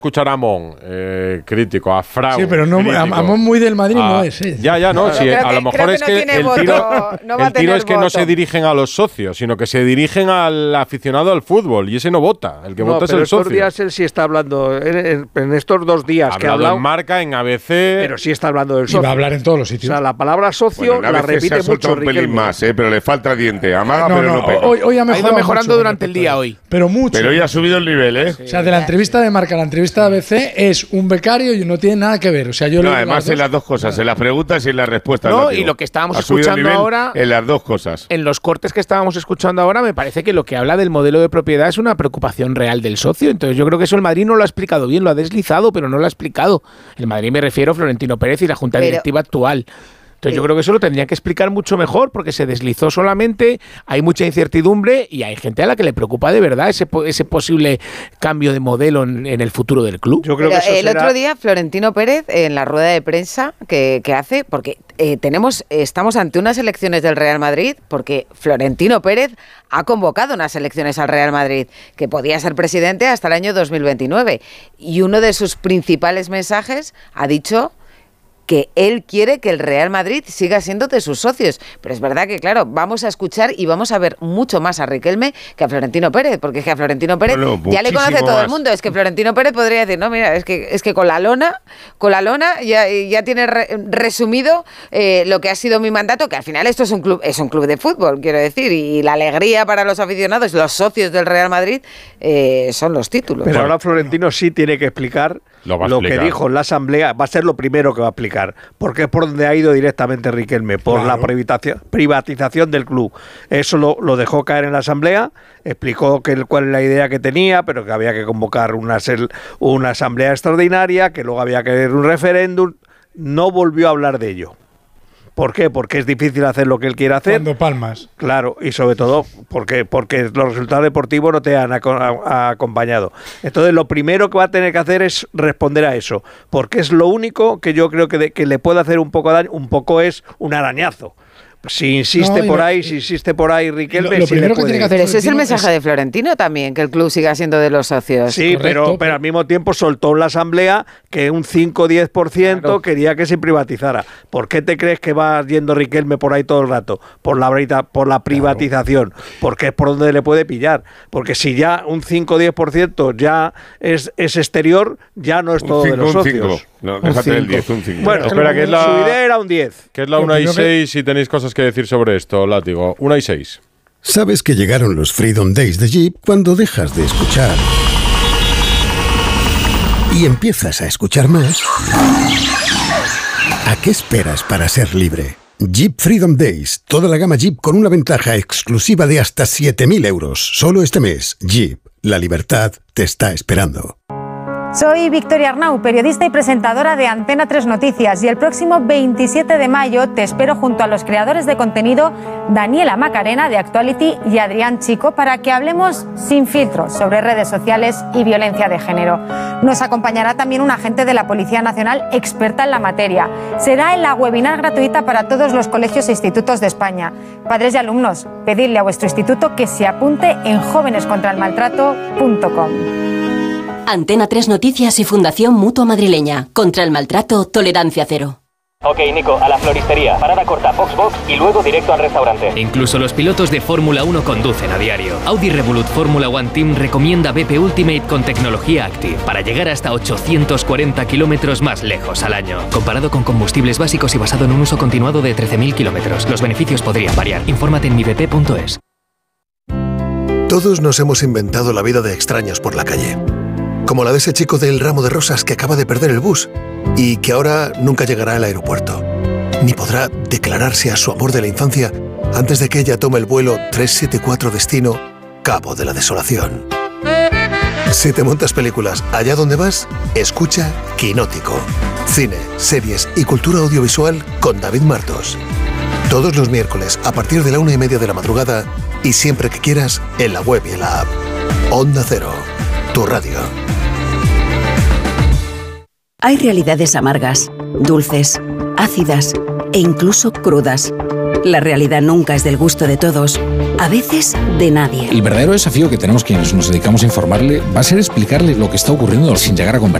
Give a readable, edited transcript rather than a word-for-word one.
Escuchar a Amón, crítico, a Frau. Sí, pero no, Amón muy del Madrid no es. Ya, no, sí, a lo mejor es que el tiro es que no se dirigen a los socios, sino que se dirigen al aficionado al fútbol, y ese no vota, el que vota es el socio. Estos días él sí está hablando, en estos 2 días que ha hablado en Marca, en ABC. Pero sí está hablando del socio. Y va a hablar en todos los sitios. O sea, la palabra socio la repite mucho. Un pelín más, pero le falta diente. Amaga, pero no pega. Hoy ha ido mejorando durante el día hoy. Pero mucho. Pero hoy ha subido el nivel, ¿eh? Sí. O sea, de la entrevista de Marca a la entrevista de ABC es un becario y no tiene nada que ver. O sea, yo además en las dos cosas, en las preguntas y en las respuestas. No, y lo que estábamos escuchando ahora, en las dos cosas. En los cortes que estábamos escuchando ahora, me parece que lo que habla del modelo de propiedad es una preocupación real del socio. Entonces yo creo que eso el Madrid no lo ha explicado bien, lo ha deslizado, pero no lo ha explicado. El Madrid me refiero a Florentino Pérez y la Junta Directiva actual. Entonces yo creo que eso lo tendría que explicar mucho mejor, porque se deslizó solamente, hay mucha incertidumbre y hay gente a la que le preocupa de verdad ese posible cambio de modelo en el futuro del club. Yo creo que otro día Florentino Pérez, en la rueda de prensa que hace, porque estamos ante unas elecciones del Real Madrid, porque Florentino Pérez ha convocado unas elecciones al Real Madrid, que podía ser presidente hasta el año 2029, y uno de sus principales mensajes ha dicho que él quiere que el Real Madrid siga siendo de sus socios. Pero es verdad que, claro, vamos a escuchar y vamos a ver mucho más a Riquelme que a Florentino Pérez, porque es que a Florentino Pérez ya le conoce todo el mundo. Es que Florentino Pérez podría decir, no, mira, es que con la lona ya tiene resumido lo que ha sido mi mandato, que al final esto es un club de fútbol, quiero decir, y la alegría para los aficionados, los socios del Real Madrid, son los títulos. Pero ahora Florentino sí tiene que explicar lo que dijo en la asamblea, va a ser lo primero que va a explicar, porque es por donde ha ido directamente Riquelme, por la privatización del club. Eso lo dejó caer en la asamblea, explicó cuál es la idea que tenía, pero que había que convocar una asamblea extraordinaria, que luego había que hacer un referéndum. No volvió a hablar de ello. ¿Por qué? Porque es difícil hacer lo que él quiere hacer. Cuando palmas. Claro, y sobre todo porque los resultados deportivos no te han acompañado. Entonces, lo primero que va a tener que hacer es responder a eso, porque es lo único que yo creo que le puede hacer un poco daño, un poco es un arañazo. Si insiste por ahí Riquelme, lo primero que tiene que hacer. Pero ese es el mensaje de Florentino también, que el club siga siendo de los socios. Sí, correcto, pero al mismo tiempo soltó en la asamblea que un 5-10% quería que se privatizara. ¿Por qué te crees que va yendo Riquelme por ahí todo el rato? Por la privatización. Porque es por donde le puede pillar. Porque si ya un 5-10% ya es exterior, ya no es todo de los socios. No, déjate el 10, un 5. Bueno, espera, que su idea era un 10. Que es la 1:06 si tenéis cosas que decir sobre esto, Látigo. 1:06. Sabes que llegaron los Freedom Days de Jeep cuando dejas de escuchar y empiezas a escuchar más. ¿A qué esperas para ser libre? Jeep Freedom Days. Toda la gama Jeep con una ventaja exclusiva de hasta 7.000 euros. Solo este mes. Jeep. La libertad te está esperando. Soy Victoria Arnau, periodista y presentadora de Antena 3 Noticias, y el próximo 27 de mayo te espero junto a los creadores de contenido Daniela Macarena de Actuality y Adrián Chico para que hablemos sin filtros sobre redes sociales y violencia de género. Nos acompañará también un agente de la Policía Nacional experta en la materia. Será en la webinar gratuita para todos los colegios e institutos de España. Padres y alumnos, pedidle a vuestro instituto que se apunte en jovenescontraelmaltrato.com. Antena 3 Noticias y Fundación Mutua Madrileña. Contra el maltrato, tolerancia cero. Ok, Nico, a la floristería. Parada corta, Box y luego directo al restaurante. Incluso los pilotos de Fórmula 1 conducen a diario. Audi Revolut Fórmula One Team recomienda BP Ultimate con tecnología Active para llegar hasta 840 kilómetros más lejos al año. Comparado con combustibles básicos y basado en un uso continuado de 13.000 kilómetros. Los beneficios podrían variar. Infórmate en mibp.es. Todos nos hemos inventado la vida de extraños por la calle. Como la de ese chico del ramo de rosas que acaba de perder el bus y que ahora nunca llegará al aeropuerto, ni podrá declararse a su amor de la infancia antes de que ella tome el vuelo 374 destino Cabo de la Desolación. Si te montas películas allá donde vas, escucha Quinótico. Cine, series y cultura audiovisual con David Martos. Todos los miércoles a partir de la 1:30 de la madrugada y siempre que quieras en la web y en la app. Onda Cero, tu radio. Hay realidades amargas, dulces, ácidas e incluso crudas. La realidad nunca es del gusto de todos, a veces de nadie. El verdadero desafío que tenemos quienes nos dedicamos a informarle va a ser explicarle lo que está ocurriendo sin llegar a convertirlo